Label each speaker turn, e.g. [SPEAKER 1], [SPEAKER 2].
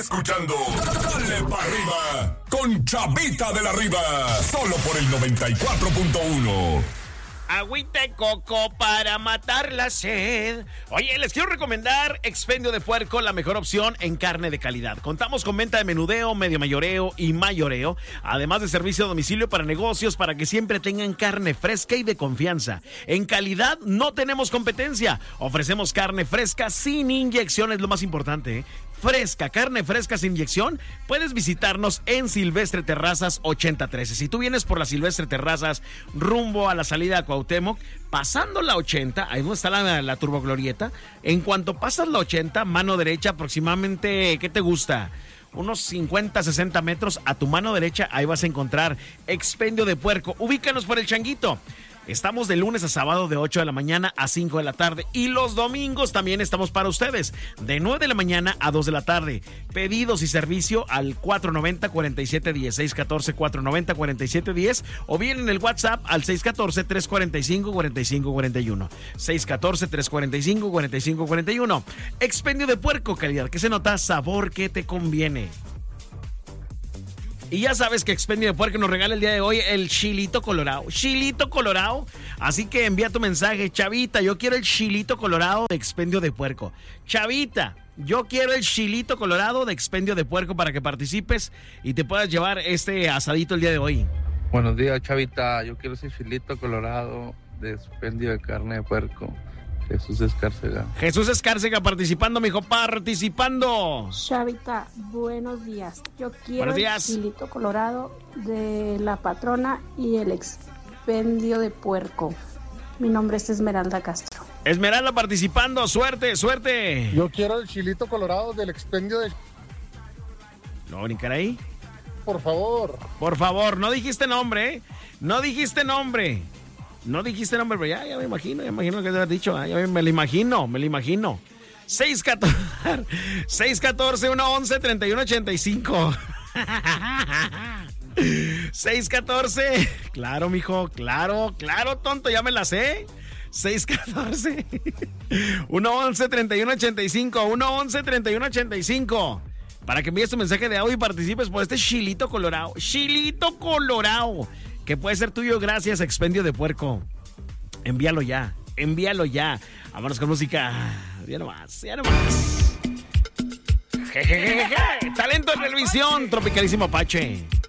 [SPEAKER 1] Escuchando Dale pa' Arriba con Chavita de la Riva, solo por el 94.1.
[SPEAKER 2] Agüita de coco para matar la sed. Oye, les quiero recomendar Expendio de Puerco, la mejor opción en carne de calidad. Contamos con venta de menudeo, medio mayoreo y mayoreo, además de servicio a domicilio para negocios, para que siempre tengan carne fresca y de confianza. En calidad no tenemos competencia. Ofrecemos carne fresca sin inyecciones, lo más importante, ¿eh? Fresca, carne fresca sin inyección. Puedes visitarnos en Silvestre Terrazas 8013. Si tú vienes por la Silvestre Terrazas rumbo a la salida a Cuauhtémoc, pasando la 80, ahí donde está la turboglorieta, en cuanto pasas la 80, mano derecha, aproximadamente, ¿qué te gusta? Unos 50, 60 metros a tu mano derecha, ahí vas a encontrar Expendio de Puerco. Ubícanos por el Changuito. Estamos de lunes a sábado de 8 de la mañana a 5 de la tarde. Y los domingos también estamos para ustedes, de 9 de la mañana a 2 de la tarde. Pedidos y servicio al 490-4710, 614-490-4710, o bien en el WhatsApp al 614-345-4541. 614-345-4541. Expendio de Puerco, calidad que se nota, sabor que te conviene. Y ya sabes que Expendio de Puerco nos regala el día de hoy el chilito colorado. Chilito colorado. Así que envía tu mensaje. Chavita, yo quiero el chilito colorado de Expendio de Puerco. Chavita, yo quiero el chilito colorado de Expendio de Puerco para que participes y te puedas llevar este asadito el día de hoy.
[SPEAKER 3] Buenos días, Chavita. Yo quiero ese chilito colorado de Expendio de carne de puerco. Jesús Escárcega.
[SPEAKER 2] Jesús Escárcega participando, mijo, participando.
[SPEAKER 4] Chavita, buenos días. Yo quiero el chilito colorado de La Patrona y el Expendio de Puerco. Mi nombre es Esmeralda Castro.
[SPEAKER 2] Esmeralda participando, suerte, suerte.
[SPEAKER 5] Yo quiero el chilito colorado del Expendio de...
[SPEAKER 2] ¿No brincar ahí?
[SPEAKER 5] Por favor.
[SPEAKER 2] Por favor, no dijiste nombre, ¿eh? No dijiste nombre. No dijiste nombre, pero ya me imagino lo que te haber dicho. Ya me lo imagino. 614-111-3185. 614. Claro, mijo, claro, tonto, ya me la sé. 614-111-3185. 111-3185. Para que envíes tu mensaje de audio y participes por este chilito colorado. Chilito colorado. Que puede ser tuyo gracias a Expendio de Puerco. Envíalo ya. Vámonos con música. Ya nomás. Jejejeje. Talento en televisión. Tropicalísimo Apache.